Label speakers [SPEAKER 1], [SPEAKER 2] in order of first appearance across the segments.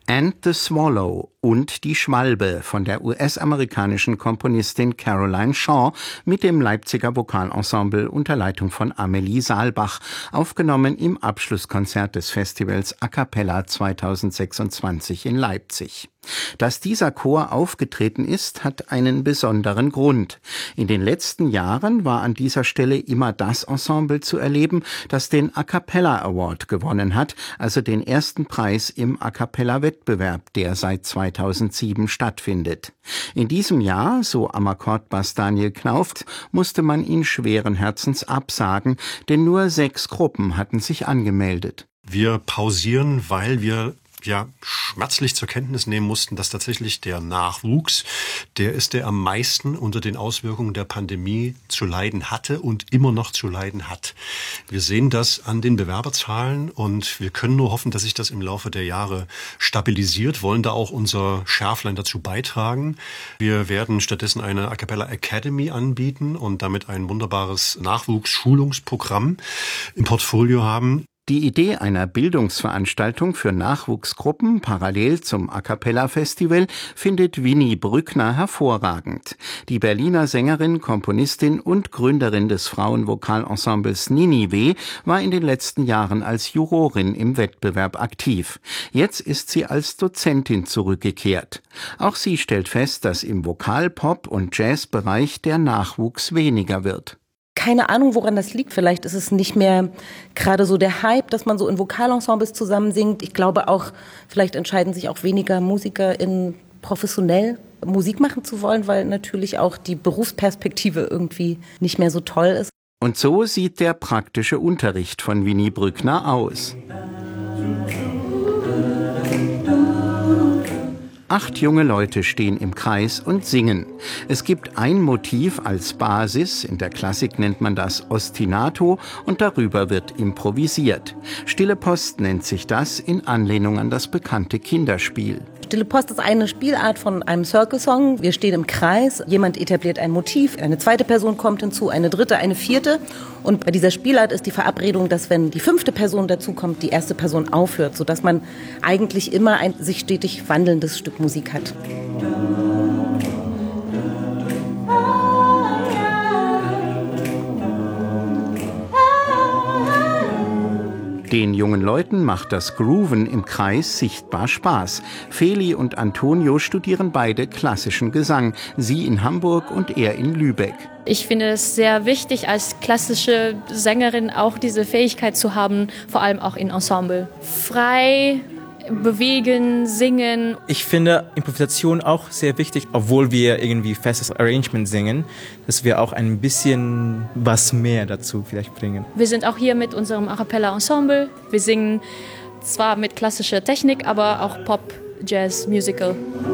[SPEAKER 1] And the Swallow und Die Schwalbe von der US-amerikanischen Komponistin Caroline Shaw mit dem Leipziger Vokalensemble unter Leitung von Amelie Saalbach, aufgenommen im Abschlusskonzert des Festivals A Cappella 2026 in Leipzig. Dass dieser Chor aufgetreten ist, hat einen besonderen Grund. In den letzten Jahren war an dieser Stelle immer das Ensemble zu erleben, das den A Cappella Award gewonnen hat, also den ersten Preis im A Cappella Wettbewerb, der seit 2007 stattfindet. In diesem Jahr, so am Akkordbass Daniel Knauft, musste man ihn schweren Herzens absagen, denn nur 6 Gruppen hatten sich angemeldet.
[SPEAKER 2] Wir pausieren, weil wir schmerzlich zur Kenntnis nehmen mussten, dass tatsächlich der Nachwuchs, der am meisten unter den Auswirkungen der Pandemie zu leiden hatte und immer noch zu leiden hat. Wir sehen das an den Bewerberzahlen und wir können nur hoffen, dass sich das im Laufe der Jahre stabilisiert, wollen da auch unser Schärflein dazu beitragen. Wir werden stattdessen eine A Cappella Academy anbieten und damit ein wunderbares Nachwuchsschulungsprogramm im Portfolio haben.
[SPEAKER 1] Die Idee einer Bildungsveranstaltung für Nachwuchsgruppen parallel zum A Cappella Festival findet Winnie Brückner hervorragend. Die Berliner Sängerin, Komponistin und Gründerin des Frauenvokalensembles Ninive war in den letzten Jahren als Jurorin im Wettbewerb aktiv. Jetzt ist sie als Dozentin zurückgekehrt. Auch sie stellt fest, dass im Vokal-, Pop- und Jazzbereich der Nachwuchs weniger wird.
[SPEAKER 3] Keine Ahnung, woran das liegt. Vielleicht ist es nicht mehr gerade so der Hype, dass man so in Vokalensembles zusammen singt. Ich glaube auch, vielleicht entscheiden sich auch weniger MusikerInnen professionell Musik machen zu wollen, weil natürlich auch die Berufsperspektive irgendwie nicht mehr so toll ist.
[SPEAKER 1] Und so sieht der praktische Unterricht von Winnie Brückner aus. 8 junge Leute stehen im Kreis und singen. Es gibt ein Motiv als Basis, in der Klassik nennt man das Ostinato, und darüber wird improvisiert. Stille Post nennt sich das in Anlehnung an das bekannte Kinderspiel.
[SPEAKER 3] Stille Post ist eine Spielart von einem Circle-Song. Wir stehen im Kreis, jemand etabliert ein Motiv, eine zweite Person kommt hinzu, eine dritte, eine vierte. Und bei dieser Spielart ist die Verabredung, dass wenn die 5. Person dazukommt, die erste Person aufhört, sodass man eigentlich immer ein sich stetig wandelndes Stück Musik hat.
[SPEAKER 1] Den jungen Leuten macht das Grooven im Kreis sichtbar Spaß. Feli und Antonio studieren beide klassischen Gesang, sie in Hamburg und er in Lübeck.
[SPEAKER 4] Ich finde es sehr wichtig, als klassische Sängerin auch diese Fähigkeit zu haben, vor allem auch in Ensemble. Frei bewegen, singen.
[SPEAKER 5] Ich finde Improvisation auch sehr wichtig, obwohl wir irgendwie festes Arrangement singen, dass wir auch ein bisschen was mehr dazu vielleicht bringen.
[SPEAKER 4] Wir sind auch hier mit unserem A Cappella Ensemble. Wir singen zwar mit klassischer Technik, aber auch Pop, Jazz, Musical.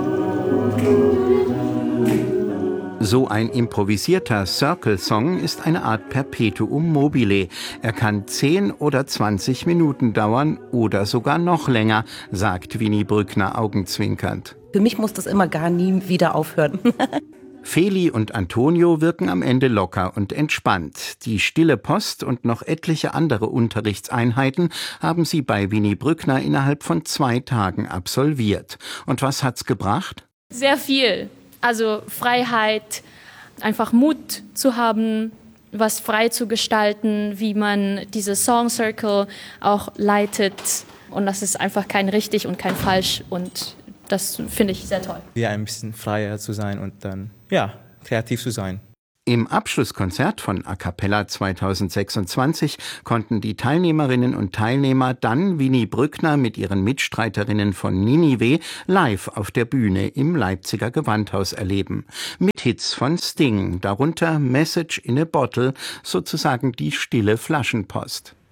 [SPEAKER 1] So ein improvisierter Circle-Song ist eine Art Perpetuum mobile. Er kann 10 oder 20 Minuten dauern oder sogar noch länger, sagt Winnie Brückner augenzwinkernd.
[SPEAKER 3] Für mich muss das immer gar nie wieder aufhören.
[SPEAKER 1] Feli und Antonio wirken am Ende locker und entspannt. Die Stille Post und noch etliche andere Unterrichtseinheiten haben sie bei Winnie Brückner innerhalb von 2 Tagen absolviert. Und was hat's gebracht?
[SPEAKER 4] Sehr viel. Also Freiheit, einfach Mut zu haben, was frei zu gestalten, wie man diese Song Circle auch leitet. Und das ist einfach kein richtig und kein falsch. Und das finde ich sehr toll.
[SPEAKER 5] Ja, ein bisschen freier zu sein und dann, kreativ zu sein.
[SPEAKER 1] Im Abschlusskonzert von A Cappella 2026 konnten die Teilnehmerinnen und Teilnehmer dann Winnie Brückner mit ihren Mitstreiterinnen von Ninive live auf der Bühne im Leipziger Gewandhaus erleben. Mit Hits von Sting, darunter Message in a Bottle, sozusagen die stille Flaschenpost.